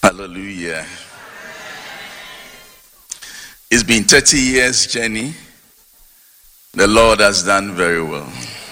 Hallelujah. It's been 30 years journey. The Lord has done very well.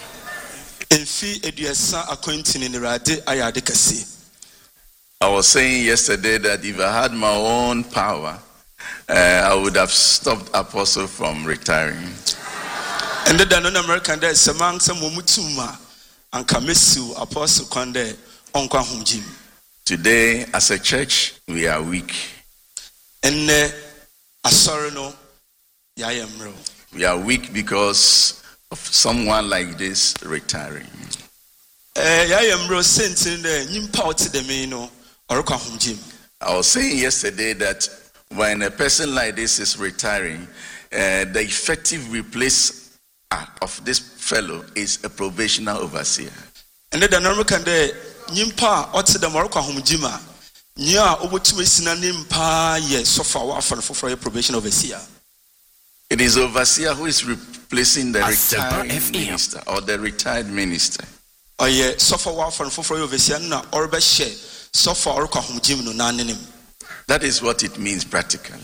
I was saying yesterday that if I had my own power, I would have stopped Apostle from retiring. And the American day, Samang Samumutuma, and Kamisu, Apostle Conde, Uncle Jim. Today, as a church, we are weak. And Asorno, Yayamro. We are weak because of someone like this retiring. Yayamro sent in the Nimpao to the Mino, or Jim. I was saying yesterday that when a person like this is retiring, the effective replace of this fellow is a probational overseer. And the American day, Nimpa, Otsi the Morocco Jima, Nya over to Messina Nimpa, yes, so far for a probation overseer. It is overseer who is replacing the retired minister or the retired minister. Oh, yeah, so far for overseer, or Beshe, so far Jim no nanim. That is what it means practically.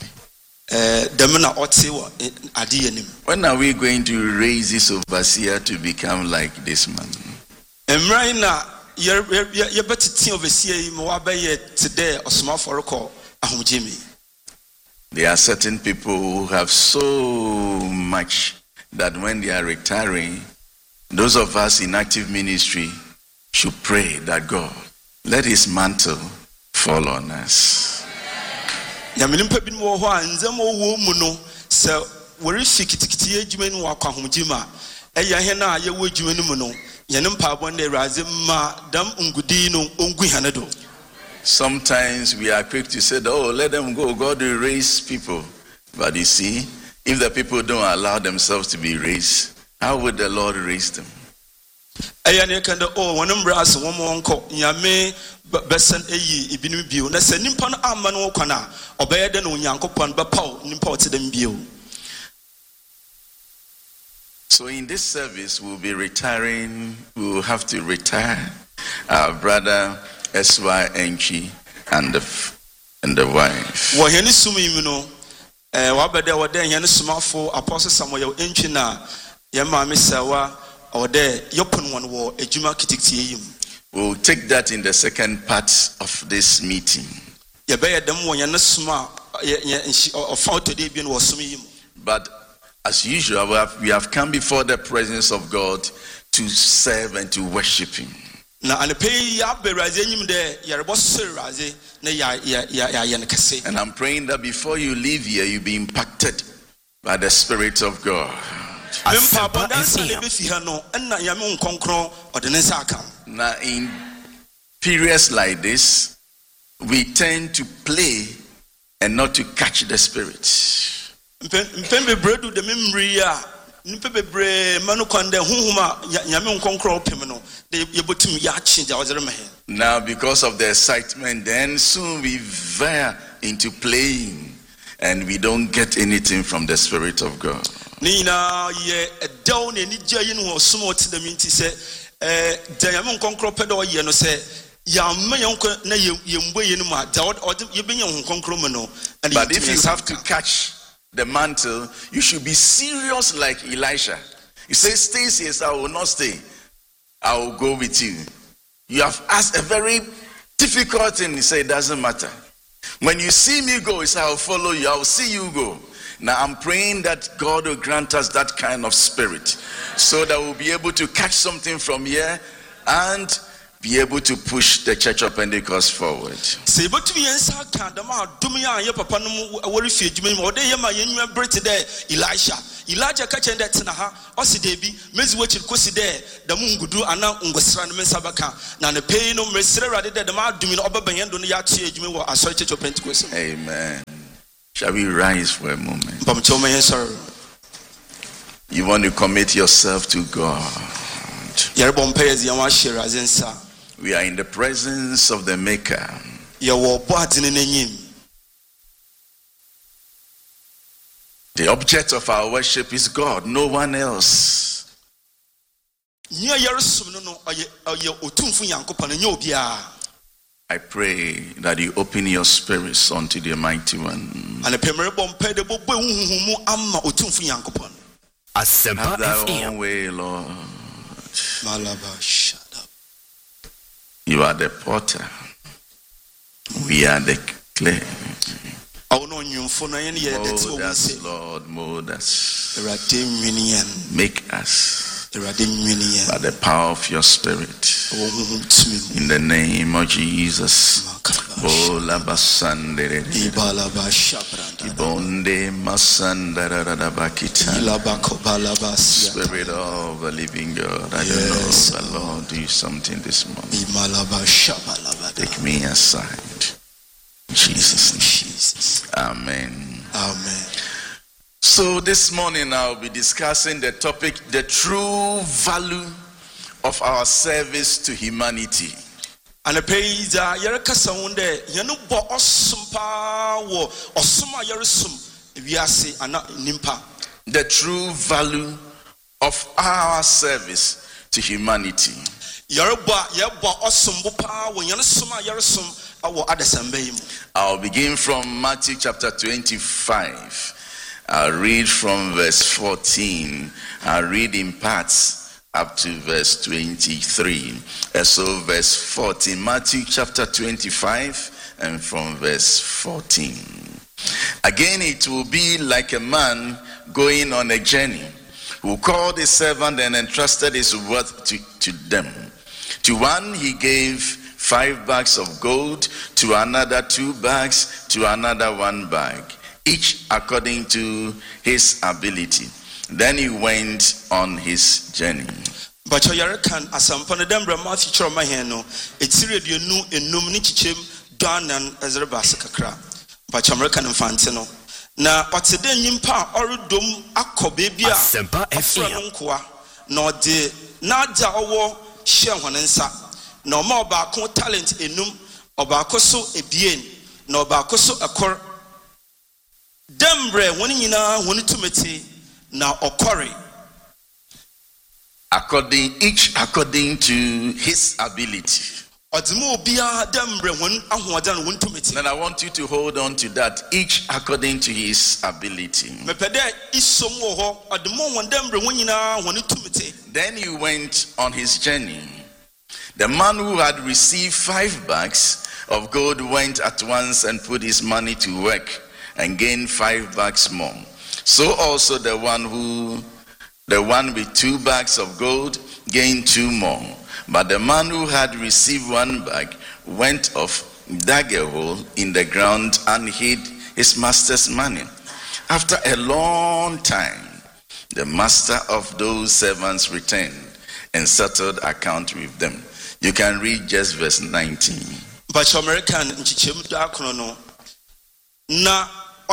When are we going to raise this overseer to become like this man? And right now, you're better to overseer today or small for a call. There are certain people who have so much that when they are retiring, those of us in active ministry should pray that God, let his mantle fall on us. Yamilimpa bin wo ho anzemo wo mu no se wori fikitikiti adwuma wa kwahomjima eya he na ye wo adwuma no mu no ye ne mpaabo na eraze ma dam ngudi no ongu hanedo. Sometimes we are quick to say, oh, let them go, God will raise people. But you see, if the people don't allow themselves to be raised, how would the Lord raise them? Eya ne kanda wonum ras wo mo nko nyame besen eyi ibinu bio na se nimpa no amma no kwana obeyede no nyankopon bepaw nimpa otedem bio. So in this service we'll be retiring. We will have to retire our brother S.Y. Enchi and the wife. Wo hene sumi mu no wa bede wo de hene sumafo Apostle Samuel Enchi na ye ma mesawa or there yopon one war ejuma kitiktie yim. We'll take that in the second part of this meeting. But as usual, we have come before the presence of God to serve and to worship him. And I'm praying that before you leave here, you'll be impacted by the Spirit of God. Now, in periods like this, we tend to play and not to catch the Spirit. Now, because of the excitement, then soon we veer into playing and we don't get anything from the Spirit of God. Nina ye down any giant was somewhat to the minty say, Diamond Concro pedo ye no say, Yamayanko na yumway in my doubt or you being on concromano. But if you have to catch the mantle, you should be serious like Elisha. You say, stay, yes, I will not stay. I will go with you. You have asked a very difficult thing. He said, it doesn't matter. When you see me go, he said, I will follow you. I will see you go. Now I'm praying that God will grant us that kind of spirit so that we'll be able to catch something from here and be able to push the Church of Pentecost forward. Elijah catching that Tanaha, Osidebi, Mezwich Coside, the Mungudu, and now Ungosran Mensabaka, now the pain of Mesera did the Mad doing Oberbayan on the Yachi, you will assert Church of Pentecost. Amen. Shall we rise for a moment? You want to commit yourself to God. We are in the presence of the Maker. The object of our worship is God, no one else. I pray that you open your spirits unto the mighty one. Have thy own way, Lord. You are the potter. We are the clay. Mold us, Lord, mold us. Make us by the power of your spirit. In the name of Jesus. Spirit of the living God, I don't know, the Lord, do something this morning. Take me aside. In Jesus' name. Amen. Amen. So this morning I'll be discussing the topic, the true value of our service to humanity. The true value of our service to humanity. I'll begin from Matthew chapter 25. I'll read from verse 14. I'll read in parts up to verse 23. So verse 14, Matthew chapter 25 and from verse 14. Again, it will be like a man going on a journey who called his servant and entrusted his worth to them. To one he gave 5 bags of gold, to another 2 bags, to another 1 bag, each according to his ability. Then he went on his journey. But can asampana dembra Matthew choroma hen no etire duenu enum ni chichem duanan ezrebas kakra. But American infante no na otede nyimpa oredom akobe bia Asempa FM nkoa na ode na agya owo hye honensa na oma obaako talent enum obaako so ebien na obaako so ekor dembre woni nyina woni tumeti na okore Each according to his ability. Then I want you to hold on to that. Each according to his ability. Then he went on his journey. The man who had received 5 bags of gold went at once and put his money to work and gained 5 bags more. So also the one with 2 bags of gold gained 2 more. But the man who had received 1 bag went off, dug a hole in the ground and hid his master's money. After a long time, the master of those servants returned and settled account with them. You can read just verse 19. But American na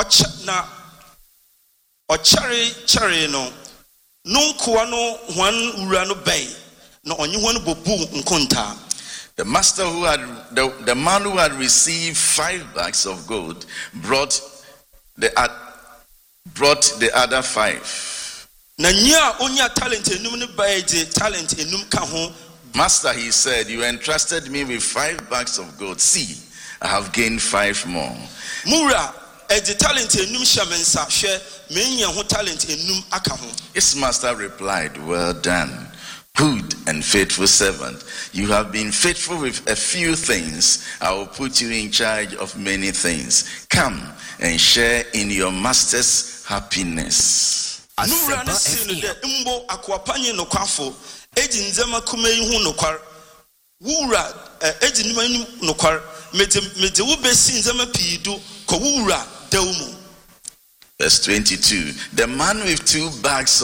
ochare no nunkuwa no hwan ura no bay no onyi hwan bobu nkonta. The master the man who had received 5 bags of gold brought the other 5. Na nya onya talent enum ne bay de talent enum ka ho. Master, he said, you entrusted me with 5 bags of gold. See, I have gained 5 more. Mura the talent enum shamensa she menya ho talent enum aka ho. His master replied, well done, good and faithful servant. You have been faithful with a few things. I will put you in charge of many things. Come and share in your master's happiness. Mura ne sinu de mbo akwapanye no kwafo eji nzema kumeyi hu nokwar wura eji nimani nokwar mede wo besi nzema piidu ko wura dawmu. Verse 22. The man with 2 bags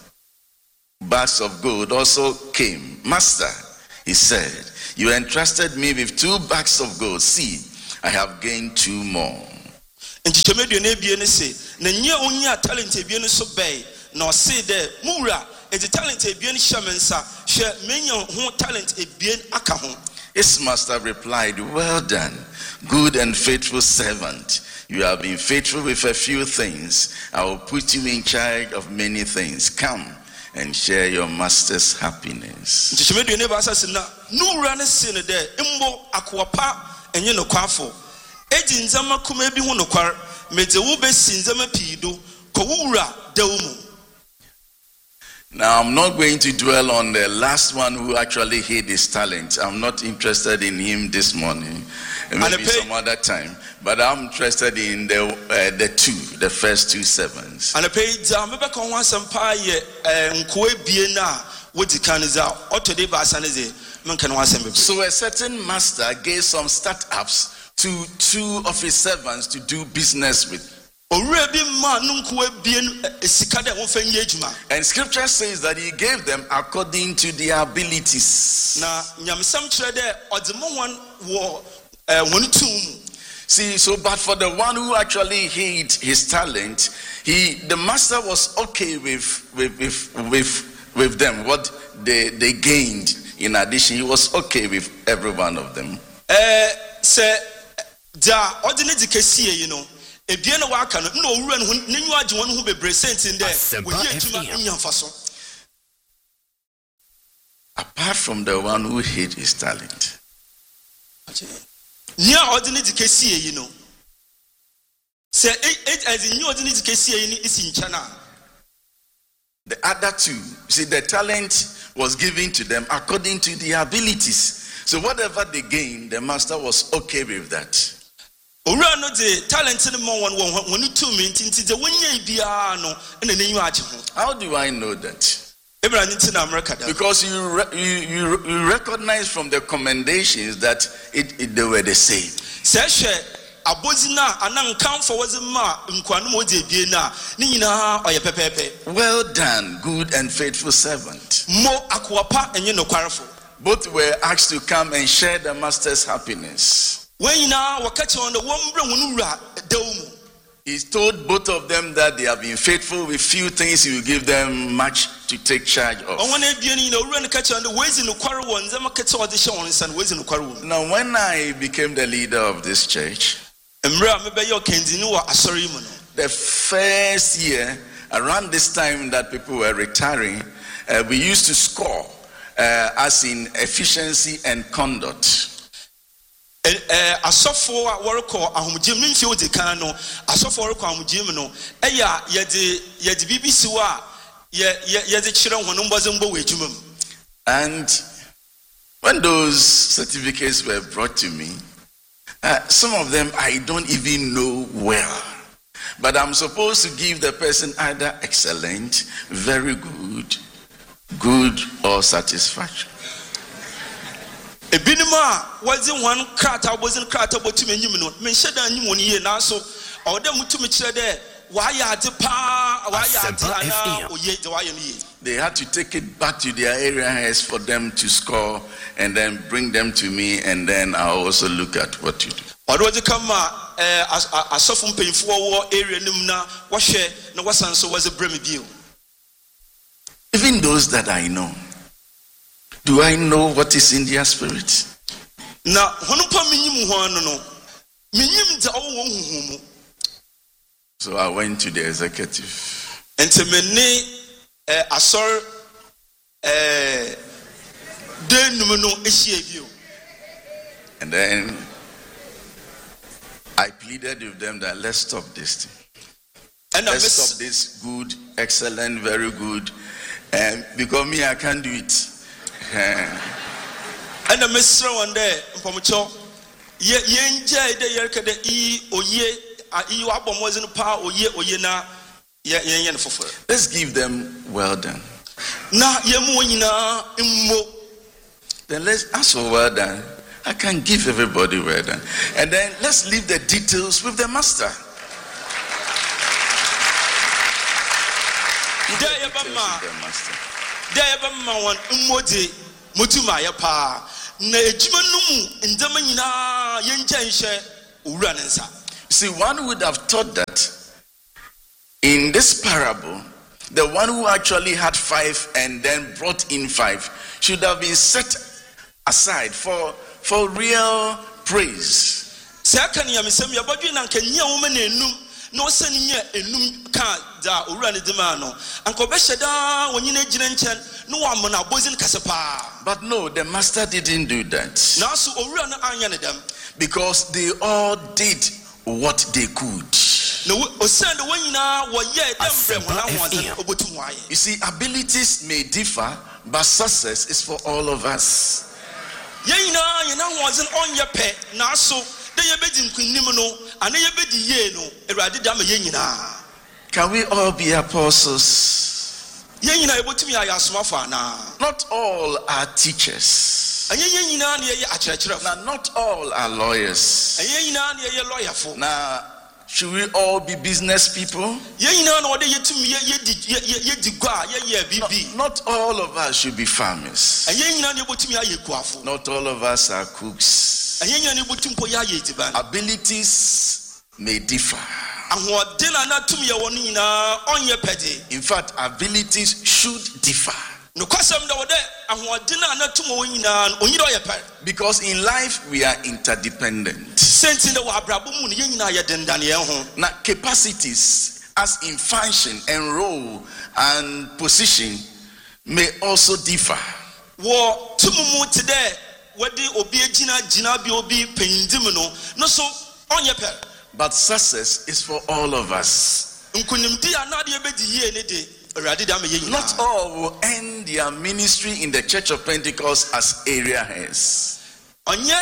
of gold also came. Master, he said, you entrusted me with 2 bags of gold. See, I have gained 2 more. Ntichemedu na ebie ne se na nya onya talent ebie ne so bay na o se de mura the talent ebien shamensa she menya ho talent ebien aka ho. His master replied, well done, good and faithful servant. You have been faithful with a few things. I will put you in charge of many things. Come and share your master's happiness. Ntichemedu ne ba asase na nura ne se ne de mbo akwapa enye no kwafo eji nzama kuma bi hu no kwar mede wo besi nzama pido ko wura dawmu. Now, I'm not going to dwell on the last one who actually hid his talent. I'm not interested in him this morning. Maybe some other time. But I'm interested in the first 2 servants. And a page, I'm back on one sampaye and Kuebiena, what you can is out, or today by Sanese, Mankan was. So a certain master gave some startups to 2 of his servants to do business with. And scripture says that he gave them according to their abilities. See, so but for the one who actually hid his talent, the master was okay with them, what they gained in addition. He was okay with every one of them. Apart from the one who hid his talent. The other 2, see, the talent was given to them according to their abilities. So whatever they gained, the master was okay with that. How do I know that? Because you recognize from the commendations that they were the same. Well done, good and faithful servant. Both were asked to come and share the master's happiness. He told both of them that they have been faithful with few things. He will give them much to take charge of. Now, when I became the leader of this church, the first year, around this time that people were retiring, we used to score as in efficiency and conduct. Asofo a worko ahomgye mfie odi kan no asofo worko ahomgye no eya yede BBC wa yede kire hono mboze mbo wejumam. And when those certificates were brought to me, some of them I don't even know well, but I'm supposed to give the person either excellent, very good, good, or satisfactory. Ebinima wasn't one crata, wasn't crata, but to me, mentioned a new 1 year now. So, or them to me, why are the pa, why are they had to take it back to their area heads for them to score and then bring them to me, and then I'll also look at what you do. Or was it come a soften painful war area numna, was share, no was so was a brimmy deal. Even those that I know. Do I know what is in their spirit? Now, so I went to the executive. And to me, I saw and then I pleaded with them that let's stop this thing. And let's stop this good, excellent, very good. And because me, I can't do it. And the Mr. one day, Pomucho, Yenja, the Yerka, you album wasn't power or ye na yen for. Let's give them well done. Na Yemuina immo. Then let's ask for well done. I can give everybody well done. And then let's leave the details with the master. One umode mutuma pa na ejima numu ndama nyina yenja nhye owura nensa. See, one would have thought that in this parable, the one who actually had 5 and then brought in 5 should have been set aside for real praise. Sekani ya misem ya bodwe na nkanya wo me na enum na osani nya enum ka da owura ne dema no anko be hyeda wonyina gina nchen no wa mona bozin kasepa. But no, the master didn't do that. Na so owura no anya ne dem because they all did what they could. No, osande wonyina wo ye dem bre wona hoazen obotum waye. You see, abilities may differ, but success is for all of us. Yena yena hoazen onye pe na so de ye bedi nkunim no ane ye bedi ye no Awurade da ma ye nyina. Can we all be apostles? Yena ebotum ya asomafo ana. Not all are teachers. Anye nyina na ye akyerɛkyerɛfo. Now not all are lawyers. Anye nyina na ye lawyerfo. Now should we all be business people? Not all of us should be farmers. Not all of us are cooks. Abilities may differ. In fact, abilities should differ. Because in life we are interdependent. Now, capacities as in function and role and position may also differ. But success is for all of us. Not all will end their ministry in the Church of Pentecost as area heads. Only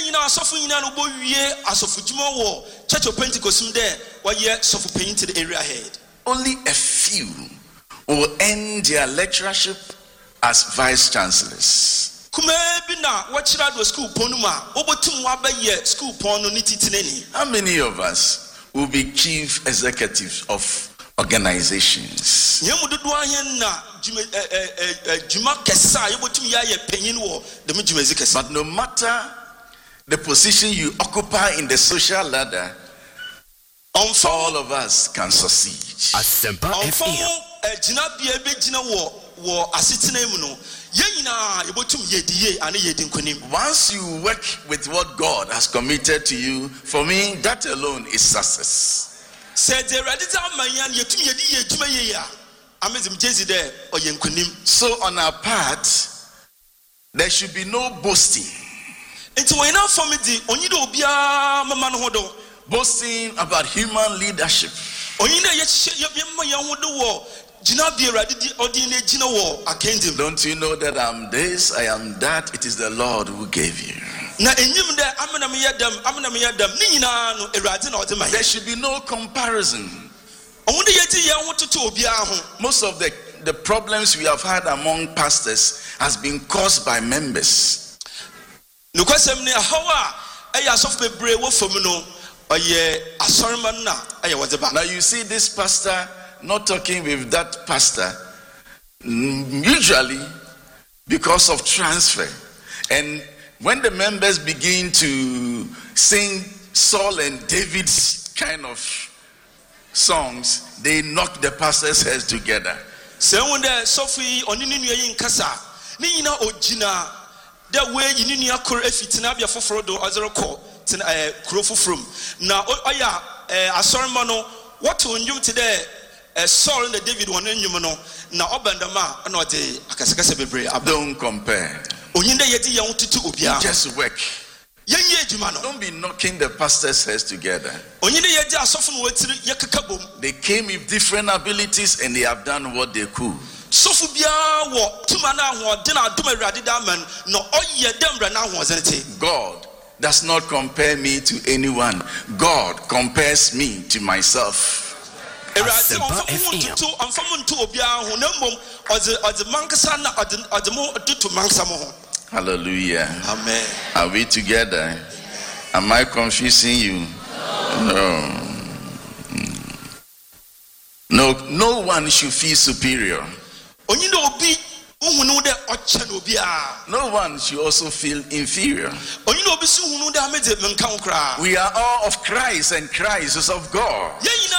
a few will end their lectureship as vice chancellors. How many of us will be chief executives of organizations? But no matter the position you occupy in the social ladder, all of us can succeed. Once you work with what God has committed to you, for me, that alone is success. So on our part, there should be no boasting. Boasting about human leadership. Don't you know that I'm this, I am that? It is the Lord who gave you. There should be no comparison. Most of the problems we have had among pastors has been caused by members. Now you see this pastor not talking with that pastor, usually because of transfer. And when the members begin to sing Saul and David's kind of songs, they knock the pastor's heads together. Saul and David don't compare. Just work. Don't be knocking the pastors' heads together. They came with different abilities and they have done what they could. God does not compare me to anyone. God compares me to myself. Hallelujah. Amen. Are we together? Am I confusing you? No one should feel superior. No one should also feel inferior. We are all of Christ and Christ is of God.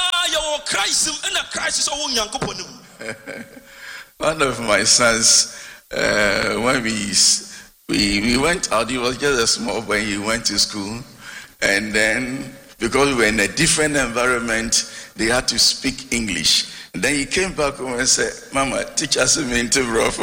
One of my sons, when we went out, he was just a small boy, he went to school, and then because we were in a different environment, they had to speak English. And then he came back home and said, Mama, teach us into brofo.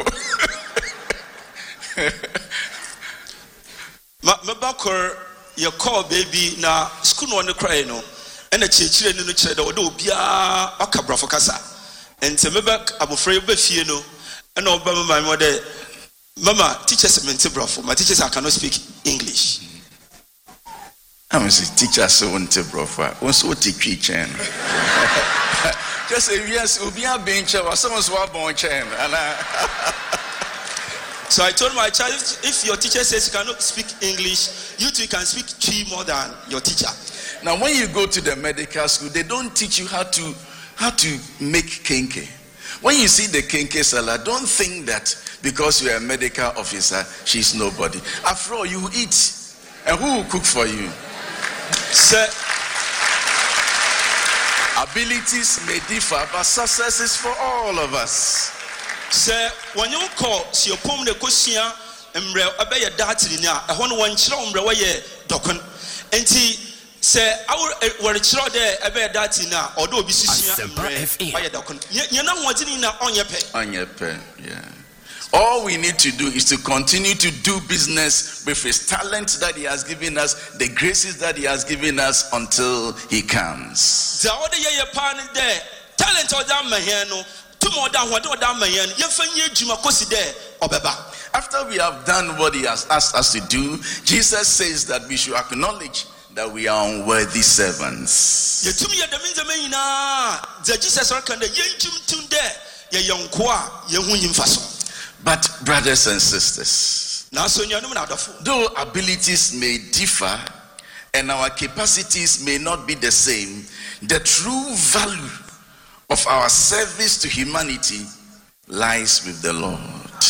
My backer, your call baby, now school on the cry no, and a children in the chair, or do be a cabra for casa. And to me back, I'm afraid of Fiano, and Obama, my mother, Mama, teach us into brofo. My teachers, I cannot speak English. I'm going to teach us into brofo. What's what teach you? Just say yes, we'll be a bench or someone's born chain. So I told my child, if your teacher says you cannot speak English, you too can speak Twi more than your teacher. Now, when you go to the medical school, they don't teach you how to make kenke. When you see the kenke salad, don't think that because you're a medical officer, she's nobody. After all, you eat, and who will cook for you? Sir, abilities may differ, but success is for all of us. Sir, when you call, see your poem the question, and obey a darty now, a 1 children, docon. And say, I will show there a bear darty now, although be by a docon. You're not wanting on your pay. On your pay, yeah. All we need to do is to continue to do business with his talent that he has given us, the graces that he has given us until he comes. The other year, pan there, talent or down my hand, two more down, what down my hand, you find you, Jima Kosi there, or Baba. After we have done what he has asked us to do, Jesus says that we should acknowledge that we are unworthy servants. You told me the means of me now, the Jesus are kind of young Jim there, your young qua, young William Faso. But brothers and sisters, though abilities may differ and our capacities may not be the same, the true value of our service to humanity lies with the Lord.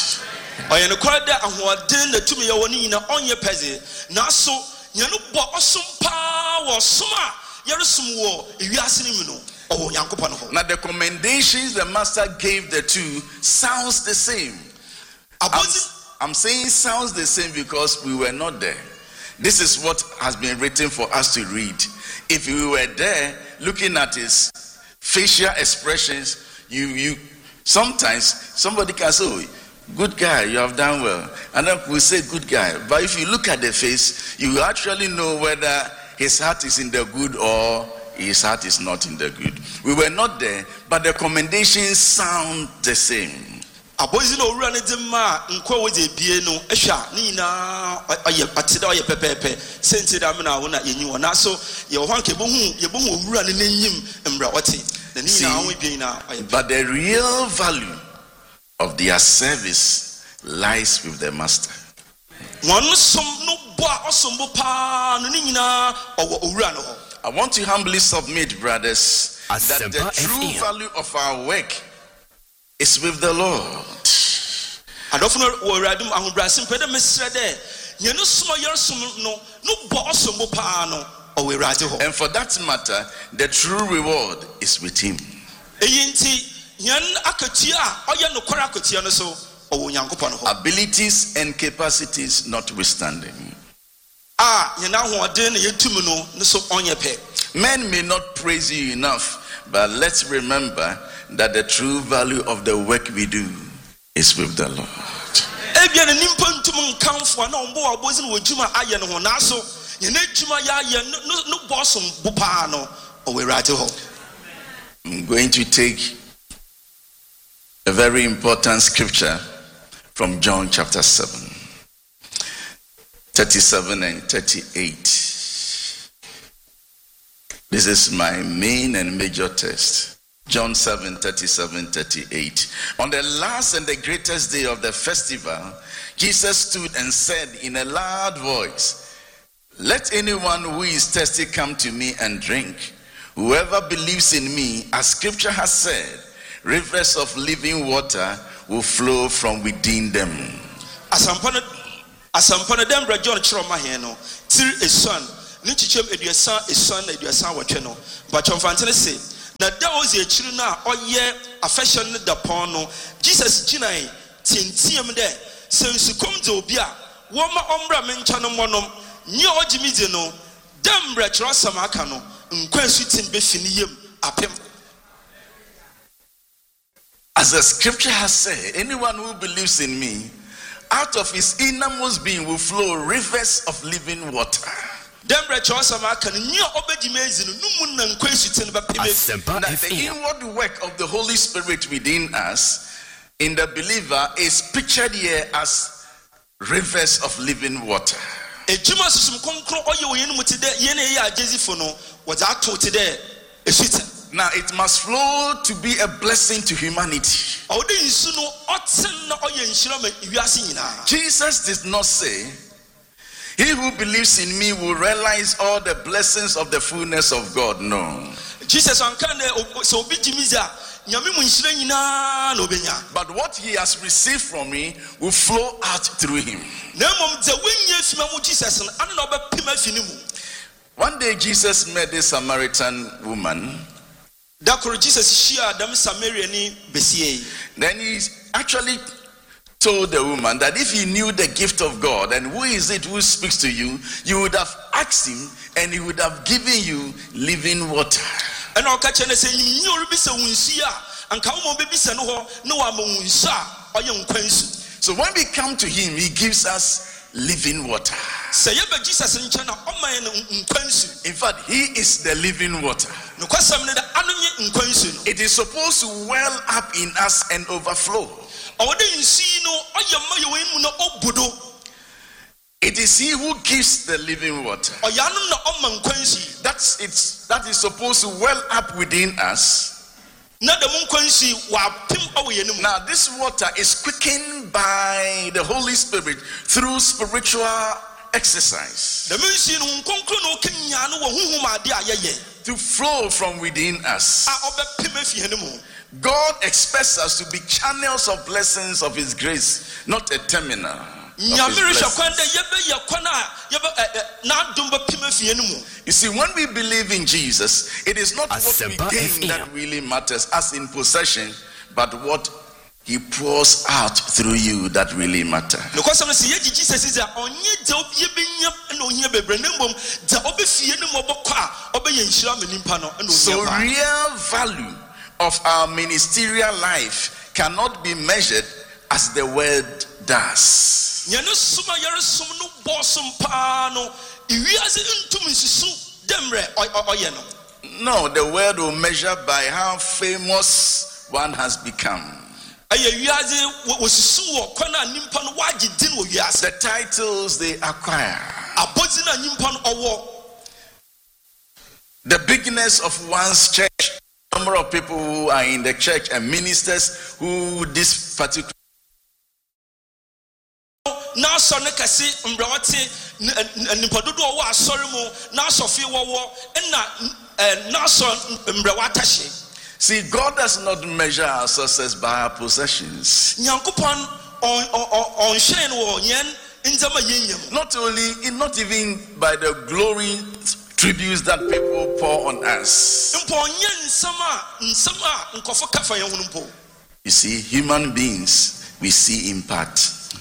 Now the commendations the master gave the two sounds the same. I'm saying sounds the same because we were not there. This is what has been written for us to read. If we were there looking at his facial expressions, you sometimes somebody can say, oh, good guy, you have done well. And then we say good guy. But if you look at the face, you actually know whether his heart is in the good or his heart is not in the good. We were not there, but the commendations sound the same. Abozi no run it ma nkwa we de bie no ehwa ni na atida oye pepepe senti da na wona yenyi wona so ye ho anke bohu owura ne nyim mbra wote na ni na ho bie na. But the real value of their service lies with the master. One som no bo osombo pa no ni na owo owura no ho. I want to humbly submit, brothers, that the true value of our work is with the Lord. And often and for that matter, the true reward is with him. Abilities and capacities notwithstanding. Men may not praise you enough, but let's remember that the true value of the work we do is with the Lord. I'm going to take a very important scripture from John chapter 7, 37 and 38. This is my main and major text. John 7, 37, 38. On the last and the greatest day of the festival, Jesus stood and said in a loud voice, "Let anyone who is thirsty come to me and drink. Whoever believes in me, as scripture has said, rivers of living water will flow from within them." Asampana dem bra John chiroma he no tir esuan ni chichem eduasa esuan na eduasa wotwe no but chomfantene say na da was a chiri na oye affection the pon no Jesus ginai tientiem de sensukom de obi a wo ma ombra mencha no monom nye ogimide no dembra chiro sama aka no nkwa sutin be fini yem apem. As the scripture has said, anyone who believes in me, out of his innermost being will flow rivers of living water. Now, the inward work of the Holy Spirit within us, in the believer, is pictured here as rivers of living water. Now it must flow to be a blessing to humanity. Jesus did not say, he who believes in me will realize all the blessings of the fullness of God. No. Jesus, but what he has received from me will flow out through him. One day Jesus met this Samaritan woman. Then he actually told the woman that if he knew the gift of God and who is it who speaks to you, you would have asked him and he would have given you living water. So when we come to him, he gives us living water. In fact, he is the living water. It is supposed to well up in us and overflow. It is he who gives the living water. That is supposed to well up within us. Now this water is quickened by the Holy Spirit through spiritual exercise to flow from within us. God expects us to be channels of blessings of his grace, not a terminal. You see, when we believe in Jesus, it is not what we gain that really matters as in possession, but what he pours out through you that really matters. So real value of our ministerial life cannot be measured as the word does. No, the word will measure by how famous one has become. The titles they acquire, the bigness of one's church, number of people who are in the church and ministers who this particular See, God does not measure our success by our possessions. Not even by the glory tributes that people pour on us. You see, human beings, we see in part.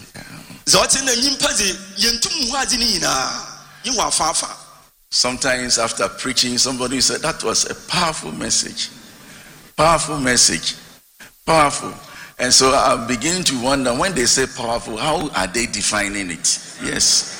Sometimes after preaching, somebody said, that was a powerful message. Powerful message. Powerful. And so I'm beginning to wonder, when they say powerful, how are they defining it? Yes.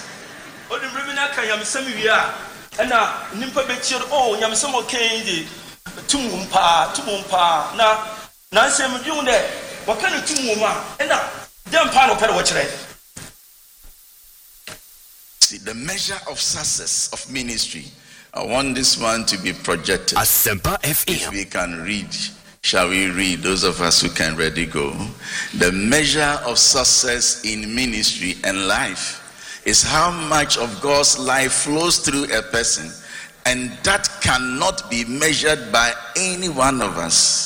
See, the measure of success of ministry, I want this one to be projected. If we can read, shall we read? Those of us who can ready go. The measure of success in ministry and life is how much of God's life flows through a person, and that cannot be measured by any one of us.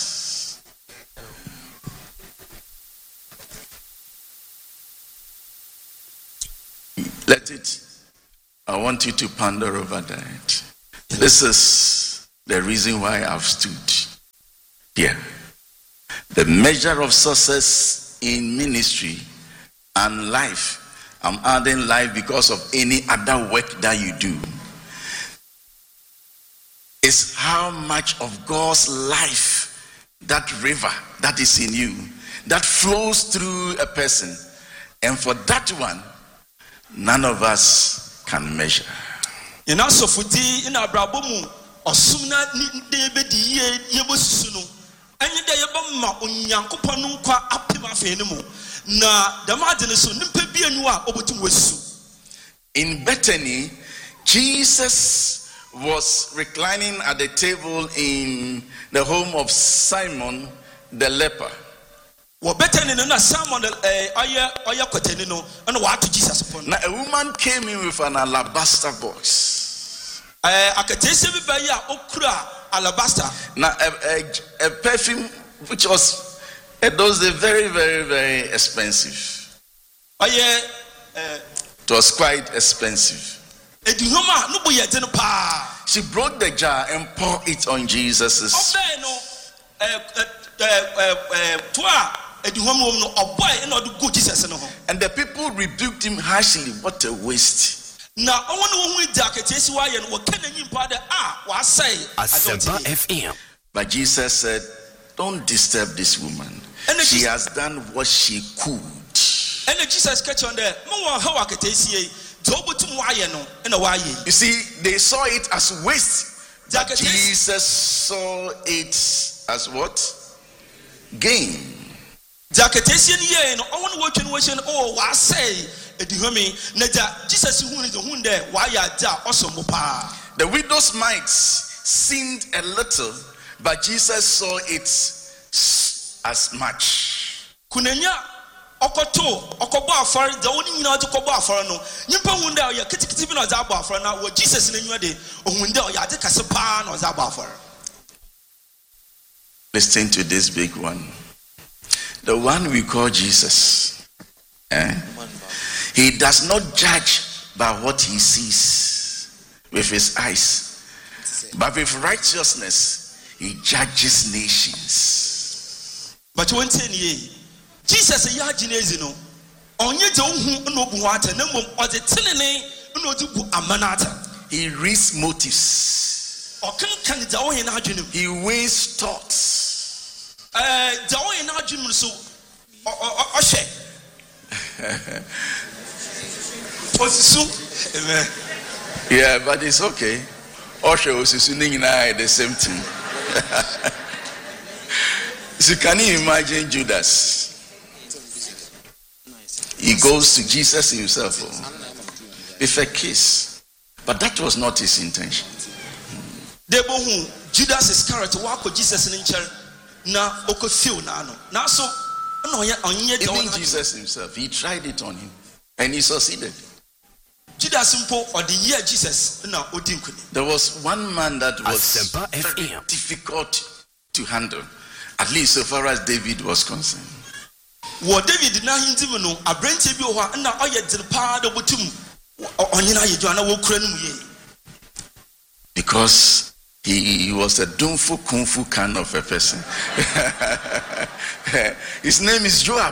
Let it, I want you to ponder over that. This is the reason why I've stood here. The measure of success in ministry and life, I'm adding life because of any other work that you do, is how much of God's life that river that is in you, that flows through a person. And for that one, none of us can measure. In our sofudi in our brabomu, or sooner de bedi ye bosuno, and ye yabama unyankopanu qua apima fenemo. Na the madness on Nimpebianua obutu wesu. In Bethany, Jesus was reclining at the table in the home of Simon the leper. Now a woman came in with an alabaster box. Now a perfume which was those days very, very, very expensive. It was quite expensive. She broke the jar and poured it on Jesus'. And the people rebuked him harshly. What a waste. But Jesus said, don't disturb this woman. She has done what she could. You see, they saw it as waste. But Jesus saw it as what? Gain. The widow's mite seemed a little, but Jesus saw it as much. Listen to this big one. The one we call Jesus. He does not judge by what he sees with his eyes, but with righteousness he judges nations. But one thing, Jesus he reads motives. He weighs thoughts. Yeah, but it's okay. Oshe was the same thing. So can you imagine Judas? He goes to Jesus himself with a kiss, but that was not his intention. Judas Iscariot Jesus even Jesus himself, he tried it on him and he succeeded. There was one man that was very difficult to handle, at least so far as David was concerned. Because he was a Dunfu Kung Fu kind of a person. His name is Joab.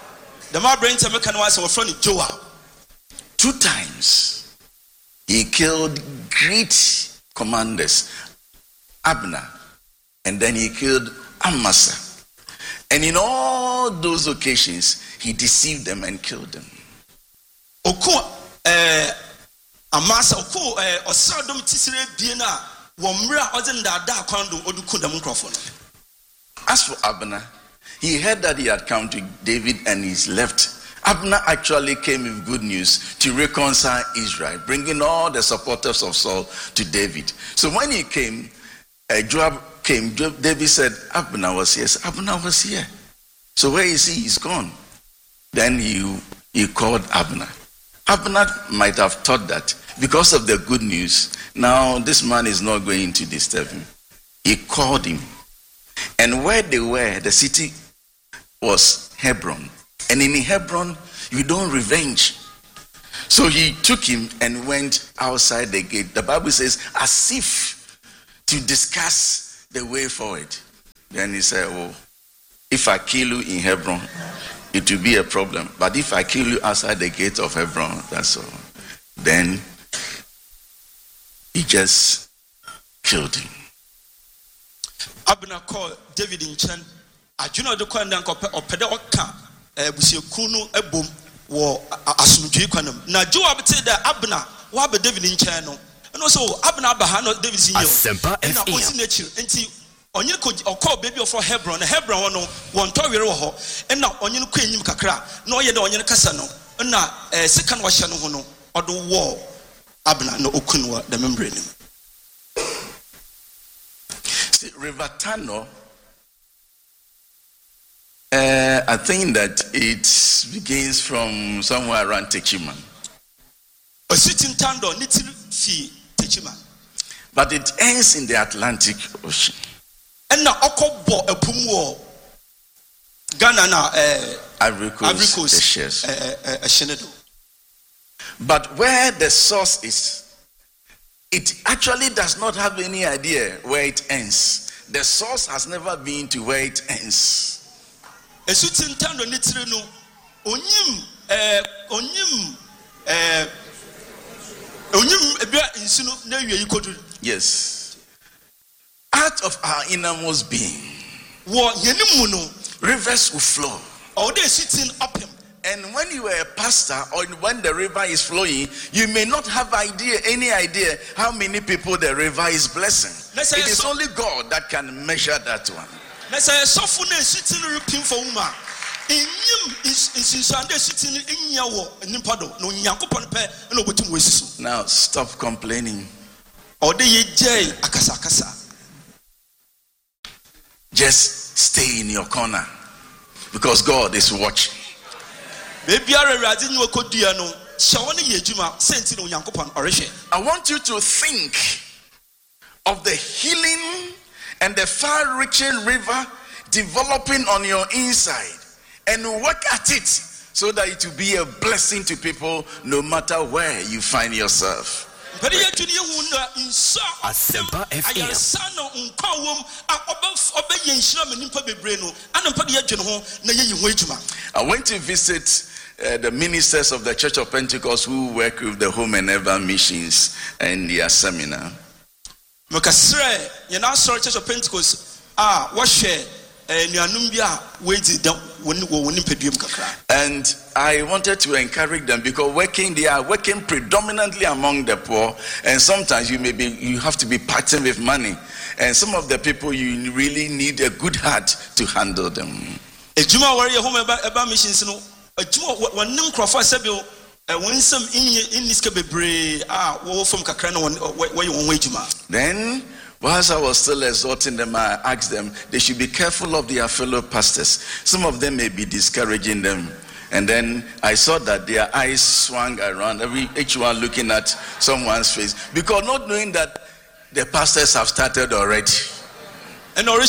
Two times he killed great commanders, Abner, and then he killed Amasa. And in all those occasions, he deceived them and killed them. As for Abner, he heard that he had come to David and he's left. Abner actually came with good news to reconcile Israel, bringing all the supporters of Saul to David. So when he came, Joab came. David said, Abner was here. So Abner was here. So where is he? He's gone. Then he called Abner. Abner might have thought that because of the good news, now this man is not going to disturb him. He called him. And where they were, the city was Hebron. And in Hebron, you don't revenge. So he took him and went outside the gate. The Bible says, as if to discuss the way forward. Then he said, oh, if I kill you in Hebron, it will be a problem. But if I kill you outside the gate of Hebron, that's all. Then he just killed him. Abner called David in Chan. I do not do Kwandan or Pedaka, Busiakunu, a boom, war Asumji Quanum. Now, Joab said that Abner, what David in Channel, and also Abner Bahano, David in Asempa and I was in nature, and see, on you could or call baby for Hebron, one tower, and now on you queen Kakra, no yet on your Casano, and now a second was Shanono, or the war, Abner, no Okunwa, the membrane. River Tano, I think that it begins from somewhere around Techiman. A sitting Tando, little fee, Techiman. But it ends in the Atlantic Ocean. And now, Oko bo a pumo Ghana na Ivory Coast, a Shenedo. But where the source is, it actually does not have any idea where it ends. The source has never been to where it ends. A certain Tando Nitrino, Onyim, Insino, you could. Yes. Out of our innermost being, rivers will flow. Or they sitting up him. And when you are a pastor or when the river is flowing, you may not have any idea how many people the river is blessing. It is only God that can measure that one. Now stop complaining. Just stay in your corner because God is watching. I want you to think of the healing and the far-reaching river developing on your inside and work at it so that it will be a blessing to people no matter where you find yourself. Asempa FM. I went to visit the ministers of the Church of Pentecost who work with the Home and Ever missions and their seminar. Church of Pentecost, and I wanted to encourage them because they are working predominantly among the poor, and sometimes you have to be parting with money, and some of the people you really need a good heart to handle them. Then, whilst I was still exhorting them, I asked them they should be careful of their fellow pastors. Some of them may be discouraging them. And then I saw that their eyes swung around, each one looking at someone's face, because not knowing that the pastors have started already. And now,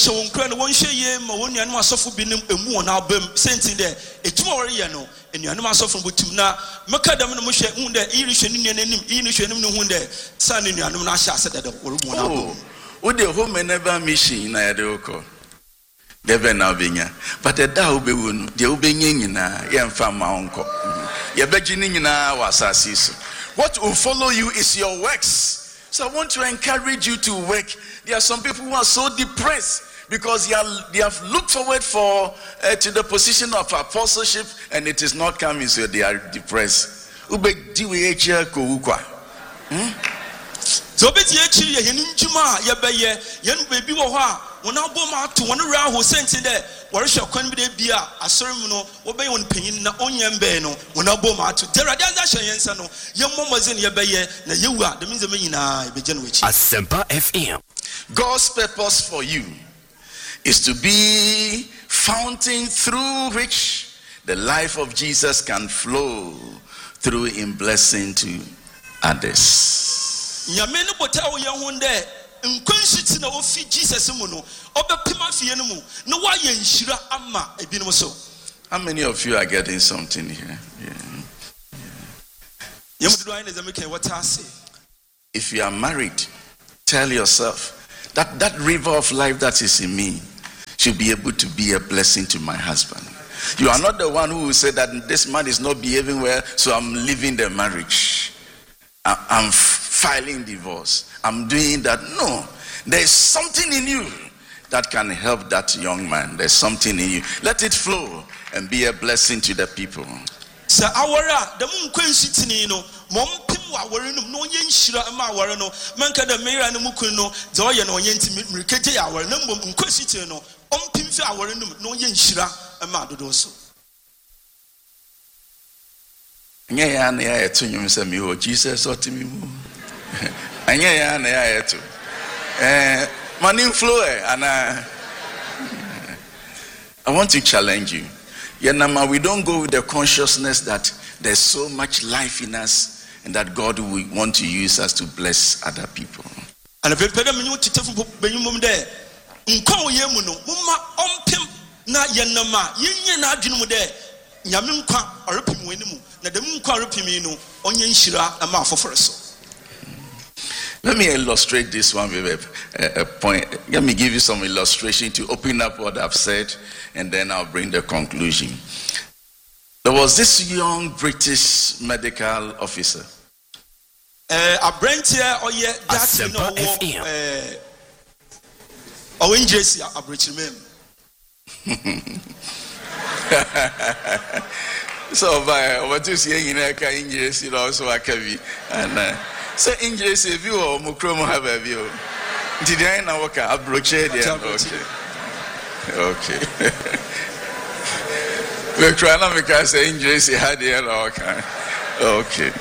with the Home and Ever mission, I had but the Daubewun, the Ubenina, Yamfama uncle. What will follow you is your works. So I want to encourage you to work. There are some people who are so depressed because they have looked forward to the position of apostleship and it is not coming, so they are depressed. So be the Juma, Yan baby when I bomb out to 1 round who sent in there, worship can be beer, a sermon, obey on pain, na onion beno, when I bomb out to Terradasha Yansano, young mamas in your baye, na you are the means of me in I begin with Asempa FM. God's purpose for you is to be fountain through which the life of Jesus can flow through in blessing to others. Yameno Botel Yahunde, and Quincy of Jesus Muno, Oba Pimafianum, no why Shira Amma, a binoso. How many of you are getting something here? If you are married, tell yourself that river of life that is in me should be able to be a blessing to my husband. You are not the one who will say that this man is not behaving well, so I'm leaving the marriage. I'm filing divorce. I'm doing that. No, there is something in you that can help that young man. There's something in you. Let it flow and be a blessing to the people. Sir, awara the moon quensitini no, Mompim warinum, no yen shira and mawarano, Manka the mayor and Mukuno, Zoya no yenti Rikete, our number quensitino, Ompim warinum, no yen shira and madoso. Yeah, to you, Samuel, Jesus or to me. And yeah, to money flow, and I want to challenge you. Nama, we don't go with the consciousness that there's so much life in us and that God will want to use us to bless other people. And if you pay them to tell you there, Unko Yemuno, Mumma Ompim, na Yanama, Yen Adjumude, Yamunka, or Ripim Winimu, Nadamunka Ripimino, Onyen Shira, a mouth for us. Let me illustrate this one with a point. Let me give you some illustration to open up what I've said, and then I'll bring the conclusion. There was this young British medical officer. A brand here, or yet that's Asempa FM. Oh, in Jesse, a British man. So, what you see in a kind of Jesse also a cavi and. So in Jesse view or Mukromo have a view. Did I know what I broached it? Okay. We're trying to make us say in Jesse had the okay. Okay.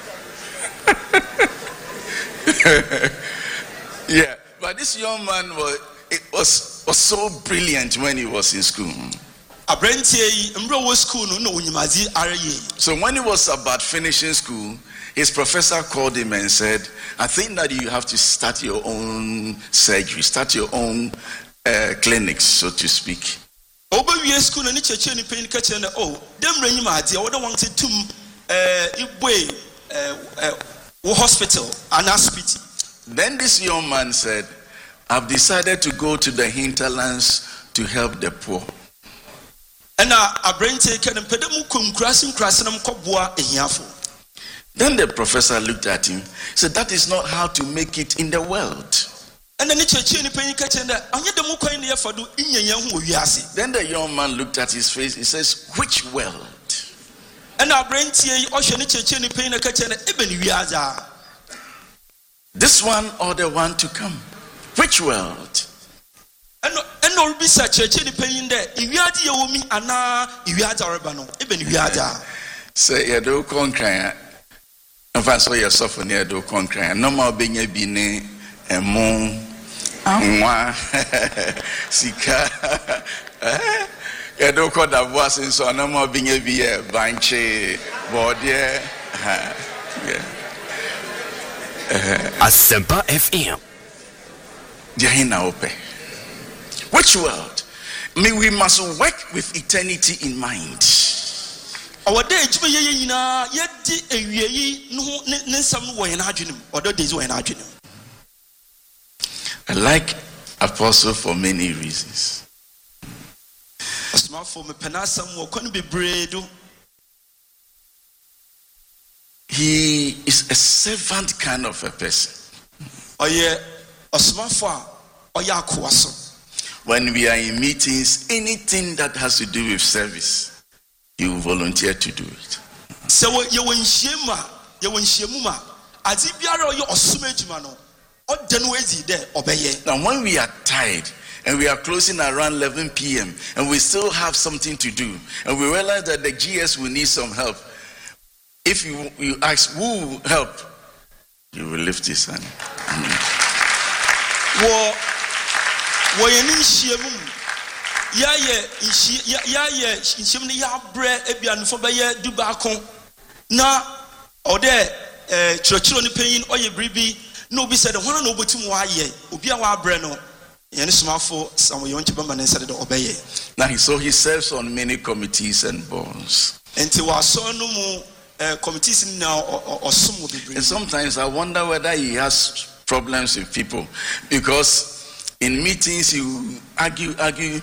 Yeah, but this young man was so brilliant when he was in school. So when he was about finishing school, his professor called him and said, I think that you have to start your own surgery, start your own clinics, so to speak. Hospital and hospital. Then this young man said, I've decided to go to the hinterlands to help the poor. Then the professor looked at him, said, that is not how to make it in the world. Then the young man looked at his face, he says, which world? This one or the one to come? Which world? Say, you do conquer. If I saw yourself in here, do conquer. No more being a bine, a moon, and Sika. You do call that was in so no more being a beer, banche, body. Asempa FM. Jahina Ope. Which world? We must work with eternity in mind. I like Apostle for many reasons. He is a servant kind of a person. When we are in meetings, anything that has to do with service, he will volunteer to do it. Now, when we are tired and we are closing around 11 p.m. and we still have something to do, and we realize that the GS will need some help, if you ask who will help, you will lift his hand. Now, so he serves on many committees and boards. And sometimes I wonder whether he has problems with people, because in meetings you argue